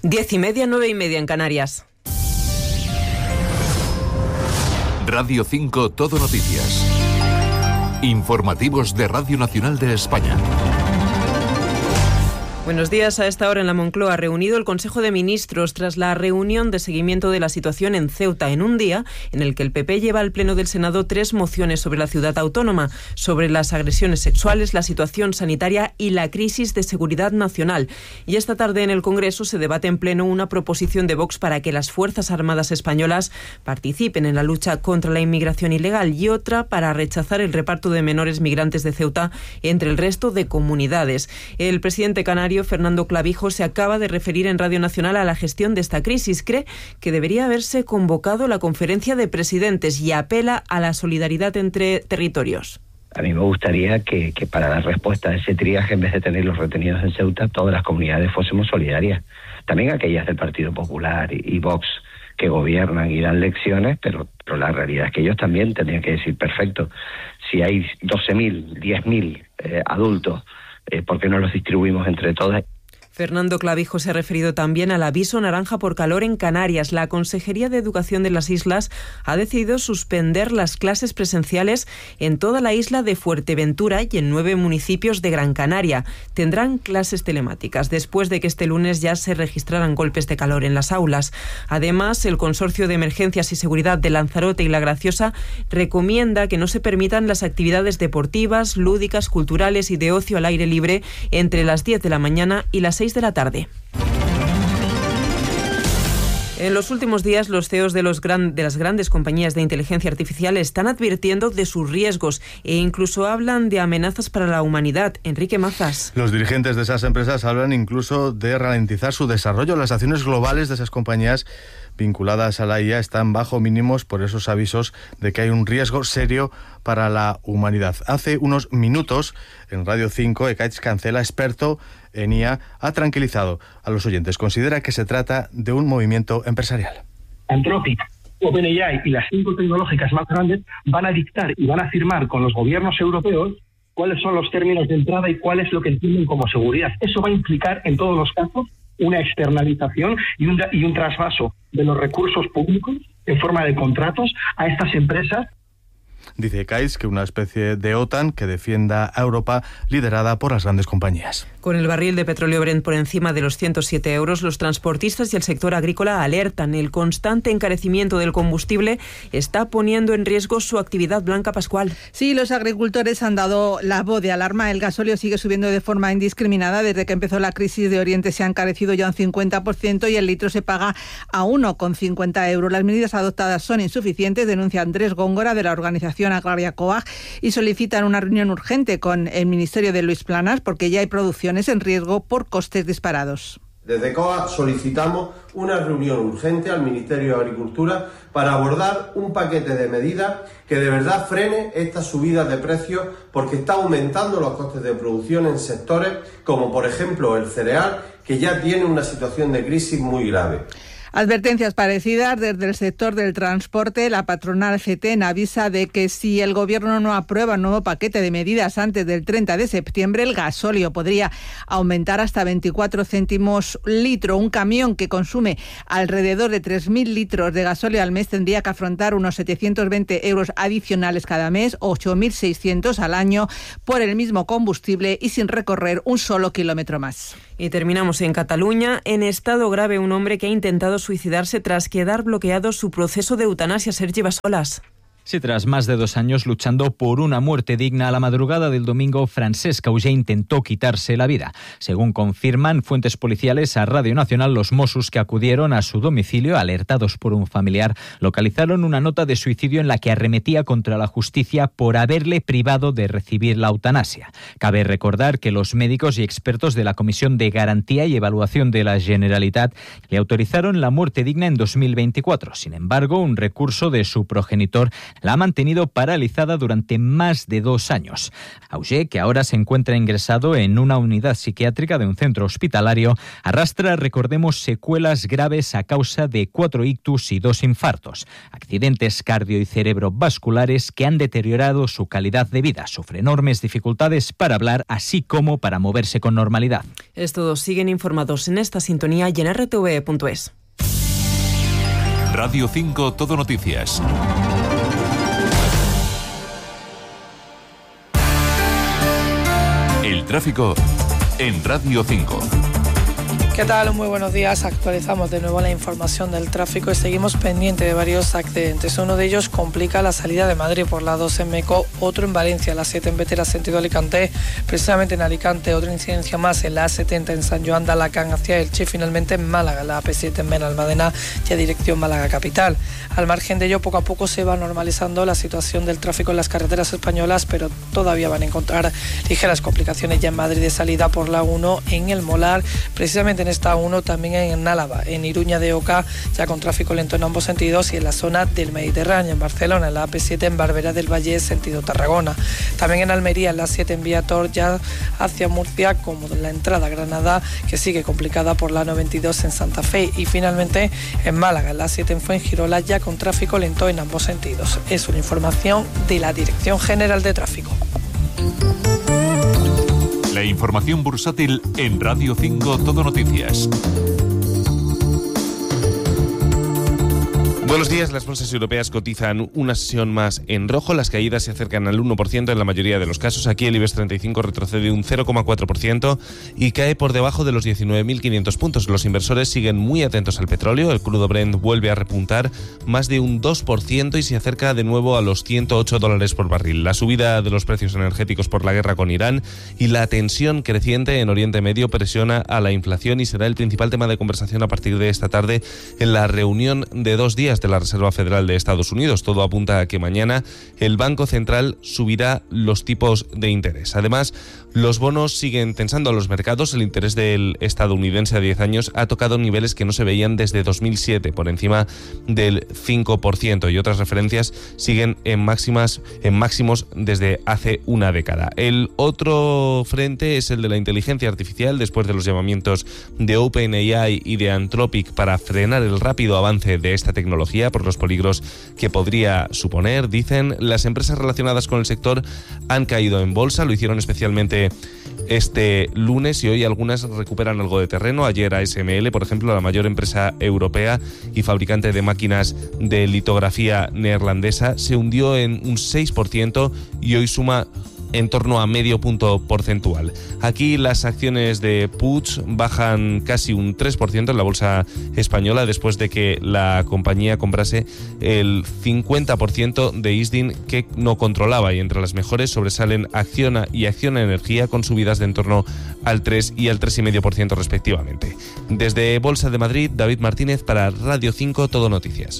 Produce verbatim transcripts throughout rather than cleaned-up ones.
Diez y media, nueve y media en Canarias. Radio cinco Todo Noticias. Informativos de Radio Nacional de España. Buenos días. A esta hora en la Moncloa ha reunido el Consejo de Ministros tras la reunión de seguimiento de la situación en Ceuta, en un día en el que el P P lleva al Pleno del Senado tres mociones sobre la ciudad autónoma, sobre las agresiones sexuales, la situación sanitaria y la crisis de seguridad nacional. Y esta tarde en el Congreso se debate en Pleno una proposición de Vox para que las Fuerzas Armadas españolas participen en la lucha contra la inmigración ilegal y otra para rechazar el reparto de menores migrantes de Ceuta entre el resto de comunidades. El presidente canario Fernando Clavijo se acaba de referir en Radio Nacional a la gestión de esta crisis. Cree que debería haberse convocado la conferencia de presidentes y apela a la solidaridad entre territorios. A mí me gustaría que, que para dar respuesta a ese triaje, en vez de tener los retenidos en Ceuta, todas las comunidades fuésemos solidarias. También aquellas del Partido Popular y, y Vox que gobiernan y dan lecciones, pero, pero la realidad es que ellos también tendrían que decir, perfecto, si hay doce mil, diez mil eh, adultos, Eh, ¿por qué no los distribuimos entre todas? Fernando Clavijo se ha referido también al aviso naranja por calor en Canarias. La Consejería de Educación de las islas ha decidido suspender las clases presenciales en toda la isla de Fuerteventura y en nueve municipios de Gran Canaria. Tendrán clases telemáticas después de que este lunes ya se registraran golpes de calor en las aulas. Además, el Consorcio de Emergencias y Seguridad de Lanzarote y La Graciosa recomienda que no se permitan las actividades deportivas, lúdicas, culturales y de ocio al aire libre entre las diez de la mañana y las seis de la tarde. En los últimos días, los C E Os de, los gran, de las grandes compañías de inteligencia artificial están advirtiendo de sus riesgos e incluso hablan de amenazas para la humanidad. Enrique Mazas. Los dirigentes de esas empresas hablan incluso de ralentizar su desarrollo. Las acciones globales de esas compañías vinculadas a la I A están bajo mínimos por esos avisos de que hay un riesgo serio para la humanidad. Hace unos minutos, en Radio cinco, Ekaich Cancela, experto en I A, ha tranquilizado a los oyentes. Considera que se trata de un movimiento empresarial. Anthropic, OpenAI y las cinco tecnológicas más grandes van a dictar y van a firmar con los gobiernos europeos cuáles son los términos de entrada y cuál es lo que entienden como seguridad. Eso va a implicar, en todos los casos, una externalización y un, y un trasvaso de los recursos públicos en forma de contratos a estas empresas. Dice Kais que una especie de OTAN que defienda a Europa liderada por las grandes compañías. Con el barril de petróleo Brent por encima de los ciento siete euros, los transportistas y el sector agrícola alertan. El constante encarecimiento del combustible está poniendo en riesgo su actividad. Blanca Pascual. Sí, los agricultores han dado la voz de alarma. El gasóleo sigue subiendo de forma indiscriminada. Desde que empezó la crisis de Oriente se ha encarecido ya un cincuenta por ciento y el litro se paga a uno con cincuenta euros. Las medidas adoptadas son insuficientes, denuncia Andrés Góngora de la organización agraria COAG y solicitan una reunión urgente con el Ministerio de Luis Planas porque ya hay producciones en riesgo por costes disparados. Desde COAG solicitamos una reunión urgente al Ministerio de Agricultura para abordar un paquete de medidas que de verdad frene estas subidas de precios porque está aumentando los costes de producción en sectores como por ejemplo el cereal, que ya tiene una situación de crisis muy grave. Advertencias parecidas desde el sector del transporte. La patronal CETEN avisa de que si el Gobierno no aprueba un nuevo paquete de medidas antes del treinta de septiembre, el gasóleo podría aumentar hasta veinticuatro céntimos litro. Un camión que consume alrededor de tres mil litros de gasóleo al mes tendría que afrontar unos setecientos veinte euros adicionales cada mes, ocho mil seiscientos al año, por el mismo combustible y sin recorrer un solo kilómetro más. Y terminamos en Cataluña. En estado grave, un hombre que ha intentado suicidarse tras quedar bloqueado su proceso de eutanasia. Sergi Bassolas. Sí, tras más de dos años luchando por una muerte digna, a la madrugada del domingo, Francesc Auger intentó quitarse la vida. Según confirman fuentes policiales a Radio Nacional, los Mossos que acudieron a su domicilio, alertados por un familiar, localizaron una nota de suicidio en la que arremetía contra la justicia por haberle privado de recibir la eutanasia. Cabe recordar que los médicos y expertos de la Comisión de Garantía y Evaluación de la Generalitat le autorizaron la muerte digna en dos mil veinticuatro. Sin embargo, un recurso de su progenitor La ha mantenido paralizada durante más de dos años. Auger, que ahora se encuentra ingresado en una unidad psiquiátrica de un centro hospitalario, arrastra, recordemos, secuelas graves a causa de cuatro ictus y dos infartos, accidentes cardio y cerebrovasculares que han deteriorado su calidad de vida. Sufre enormes dificultades para hablar, así como para moverse con normalidad. Es todo. Siguen informados en esta sintonía y en r t v punto es. Radio cinco Todo Noticias. El tráfico en Radio cinco. ¿Qué tal? Muy buenos días. Actualizamos de nuevo la información del tráfico y seguimos pendiente de varios accidentes. Uno de ellos complica la salida de Madrid por la dos en Meco, otro en Valencia, la siete en Bétera, sentido Alicante. Precisamente en Alicante, otra incidencia más en la A setenta en San Joan de Alacant hacia Elche y finalmente en Málaga, la A P siete en Benalmádena, ya dirección Málaga capital. Al margen de ello, poco a poco se va normalizando la situación del tráfico en las carreteras españolas, pero todavía van a encontrar ligeras complicaciones ya en Madrid de salida por la uno, en el Molar, precisamente en esta uno, también en Álava, en Iruña de Oca, ya con tráfico lento en ambos sentidos, y en la zona del Mediterráneo, en Barcelona, en la A P siete en Barberá del Valle, sentido Tarragona. También en Almería, en la siete en Vía Tor, ya hacia Murcia, como la entrada a Granada, que sigue complicada por la noventa y dos en Santa Fe. Y finalmente en Málaga, en la siete en Fuengirola, ya con tráfico lento en ambos sentidos. Es una información de la Dirección General de Tráfico. La información bursátil en Radio cinco Todo Noticias. Buenos días, las bolsas europeas cotizan una sesión más en rojo, las caídas se acercan al uno por ciento en la mayoría de los casos. Aquí el IBEX treinta y cinco retrocede un cero coma cuatro por ciento y cae por debajo de los diecinueve mil quinientos puntos. Los inversores siguen muy atentos al petróleo, el crudo Brent vuelve a repuntar más de un dos por ciento y se acerca de nuevo a los ciento ocho dólares por barril. La subida de los precios energéticos por la guerra con Irán y la tensión creciente en Oriente Medio presiona a la inflación y será el principal tema de conversación a partir de esta tarde en la reunión de dos días de la Reserva Federal de Estados Unidos. Todo apunta a que mañana el Banco Central subirá los tipos de interés. Además, los bonos siguen tensando a los mercados. El interés del estadounidense a diez años ha tocado niveles que no se veían desde dos mil siete, por encima del cinco por ciento, y otras referencias siguen en máximas, en máximos desde hace una década. El otro frente es el de la inteligencia artificial, después de los llamamientos de OpenAI y de Anthropic para frenar el rápido avance de esta tecnología por los peligros que podría suponer. Dicen, las empresas relacionadas con el sector han caído en bolsa, lo hicieron especialmente este lunes y hoy algunas recuperan algo de terreno. Ayer A S M L, por ejemplo, la mayor empresa europea y fabricante de máquinas de litografía neerlandesa, se hundió en un seis por ciento y hoy suma en torno a medio punto porcentual. Aquí las acciones de Puig bajan casi un tres por ciento en la bolsa española después de que la compañía comprase el cincuenta por ciento de Isdin que no controlaba, y entre las mejores sobresalen Acciona y Acciona Energía con subidas de en torno al tres y al tres coma cinco por ciento respectivamente. Desde Bolsa de Madrid, David Martínez para Radio cinco Todo Noticias.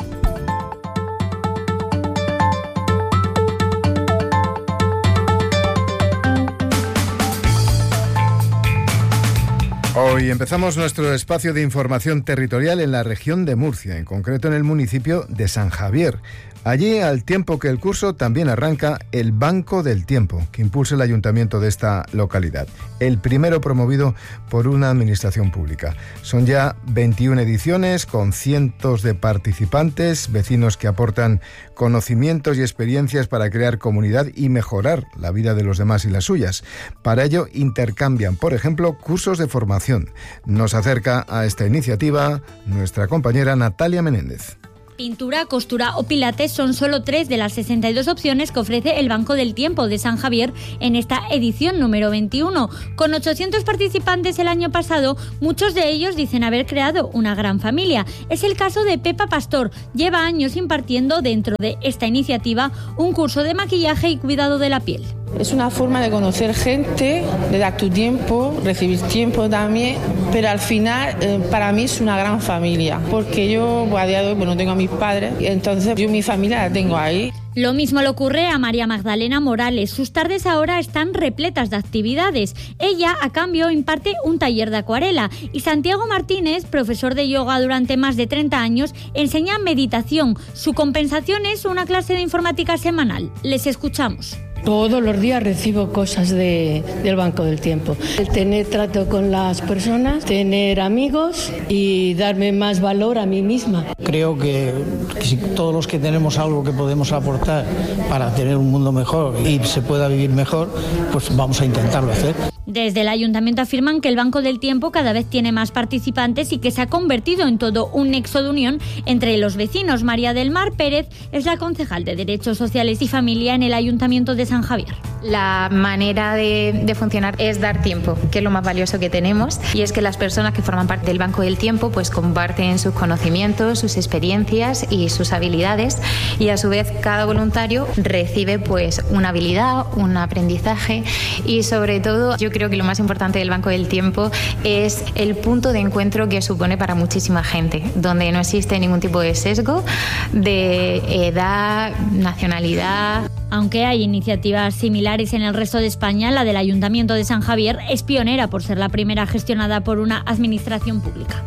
Hoy empezamos nuestro espacio de información territorial en la región de Murcia, en concreto en el municipio de San Javier. Allí, al tiempo que el curso, también arranca el Banco del Tiempo, que impulsa el ayuntamiento de esta localidad. El primero promovido por una administración pública. Son ya veintiuna ediciones con cientos de participantes, vecinos que aportan conocimientos y experiencias para crear comunidad y mejorar la vida de los demás y las suyas. Para ello, intercambian, por ejemplo, cursos de formación. Nos acerca a esta iniciativa nuestra compañera Natalia Menéndez. Pintura, costura o pilates son solo tres de las sesenta y dos opciones que ofrece el Banco del Tiempo de San Javier en esta edición número veintiuno. Con ochocientos participantes el año pasado, muchos de ellos dicen haber creado una gran familia. Es el caso de Pepa Pastor. Lleva años impartiendo dentro de esta iniciativa un curso de maquillaje y cuidado de la piel. Es una forma de conocer gente, de dar tu tiempo, recibir tiempo también, pero al final eh, para mí es una gran familia, porque yo pues, a día de hoy pues, no tengo a mis padres, entonces yo mi familia la tengo ahí. Lo mismo le ocurre a María Magdalena Morales. Sus tardes ahora están repletas de actividades. Ella, a cambio, imparte un taller de acuarela. Y Santiago Martínez, profesor de yoga durante más de treinta años, enseña meditación. Su compensación es una clase de informática semanal. Les escuchamos. Todos los días recibo cosas de, del Banco del Tiempo. El tener trato con las personas, tener amigos y darme más valor a mí misma. Creo que, que si todos los que tenemos algo que podemos aportar para tener un mundo mejor y se pueda vivir mejor, pues vamos a intentarlo hacer. Desde el Ayuntamiento afirman que el Banco del Tiempo cada vez tiene más participantes y que se ha convertido en todo un nexo de unión entre los vecinos. María del Mar Pérez es la concejal de Derechos Sociales y Familia en el Ayuntamiento de San Javier. La manera de, de funcionar es dar tiempo, que es lo más valioso que tenemos, y es que las personas que forman parte del Banco del Tiempo pues comparten sus conocimientos, sus experiencias y sus habilidades, y a su vez cada voluntario recibe pues una habilidad, un aprendizaje, y sobre todo yo creo que lo más importante del Banco del Tiempo es el punto de encuentro que supone para muchísima gente, donde no existe ningún tipo de sesgo de edad, nacionalidad. Aunque hay iniciativas similares en el resto de España, la del Ayuntamiento de San Javier es pionera por ser la primera gestionada por una administración pública.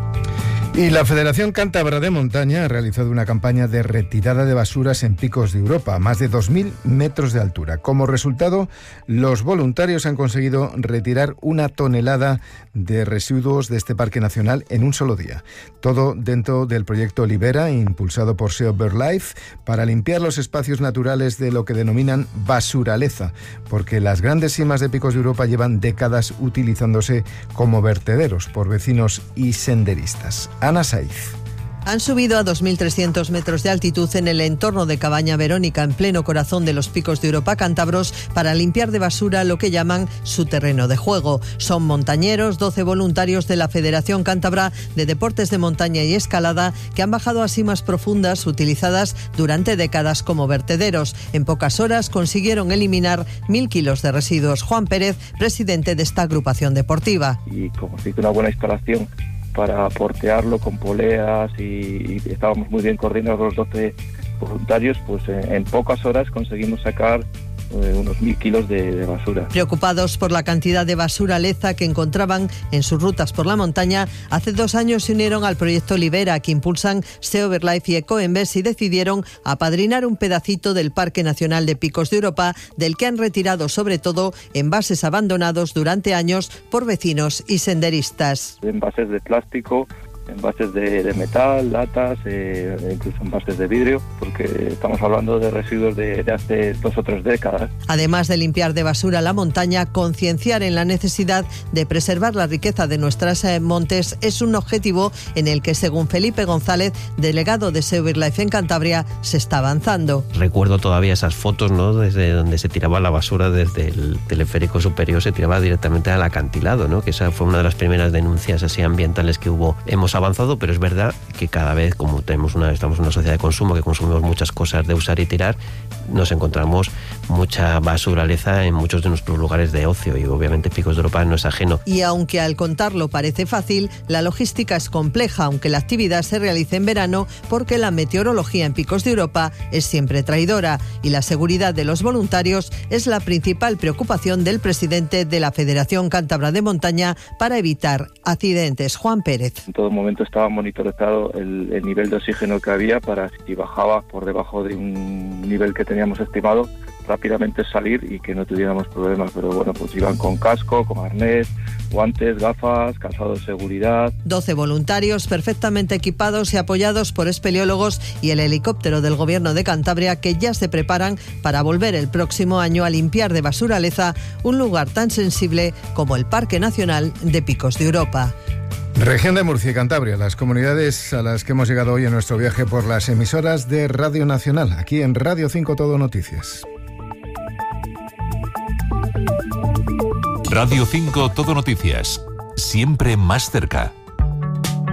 Y la Federación Cántabra de Montaña ha realizado una campaña de retirada de basuras en picos de Europa, a más de dos mil metros de altura. Como resultado, los voluntarios han conseguido retirar una tonelada de residuos de este parque nacional en un solo día. Todo dentro del proyecto Libera, impulsado por Seo BirdLife, para limpiar los espacios naturales de lo que denominan basuraleza, porque las grandes simas de picos de Europa llevan décadas utilizándose como vertederos por vecinos y senderistas. Ana Saiz. Han subido a dos mil trescientos metros de altitud en el entorno de Cabaña Verónica, en pleno corazón de los picos de Europa cántabros, para limpiar de basura lo que llaman su terreno de juego. Son montañeros, doce voluntarios de la Federación Cántabra de Deportes de Montaña y Escalada, que han bajado a simas profundas utilizadas durante décadas como vertederos. En pocas horas consiguieron eliminar mil kilos de residuos. Juan Pérez, presidente de esta agrupación deportiva. Y como se hizo una buena instalación para portearlo con poleas y, y estábamos muy bien coordinados los doce voluntarios, pues en, en pocas horas conseguimos sacar eh, unos mil kilos de, de basura. Preocupados por la cantidad de basura leza que encontraban en sus rutas por la montaña, hace dos años se unieron al proyecto Libera, que impulsan Seo BirdLife y Ecoembes, y decidieron apadrinar un pedacito del Parque Nacional de Picos de Europa, del que han retirado sobre todo envases abandonados durante años por vecinos y senderistas. Envases de plástico, envases de, de metal, latas, eh, incluso envases de vidrio, porque estamos hablando de residuos de, de hace dos o tres décadas. Además de limpiar de basura la montaña, concienciar en la necesidad de preservar la riqueza de nuestras eh, montes es un objetivo en el que, según Felipe González, delegado de Seo BirdLife en Cantabria, se está avanzando. Recuerdo todavía esas fotos, ¿no?, desde donde se tiraba la basura desde el teleférico superior, se tiraba directamente al acantilado, ¿no?, que esa fue una de las primeras denuncias así ambientales que hubo. Hemos avanzado, pero es verdad que cada vez, como tenemos una, estamos en una sociedad de consumo, que consumimos muchas cosas de usar y tirar, nos encontramos mucha basuraleza en muchos de nuestros lugares de ocio, y obviamente Picos de Europa no es ajeno. Y aunque al contarlo parece fácil, la logística es compleja, aunque la actividad se realice en verano, porque la meteorología en Picos de Europa es siempre traidora, y la seguridad de los voluntarios es la principal preocupación del presidente de la Federación Cántabra de Montaña para evitar accidentes. Juan Pérez. En todo momento estaba monitorizado el, el nivel de oxígeno que había, para si bajaba por debajo de un nivel que teníamos estimado, rápidamente salir y que no tuviéramos problemas. Pero bueno, pues iban con casco, con arnés, guantes, gafas, calzado de seguridad. doce voluntarios perfectamente equipados y apoyados por espeleólogos y el helicóptero del Gobierno de Cantabria, que ya se preparan para volver el próximo año a limpiar de basuraleza un lugar tan sensible como el Parque Nacional de Picos de Europa. Región de Murcia y Cantabria, las comunidades a las que hemos llegado hoy en nuestro viaje por las emisoras de Radio Nacional, aquí en Radio cinco Todo Noticias. Radio cinco Todo Noticias, siempre más cerca.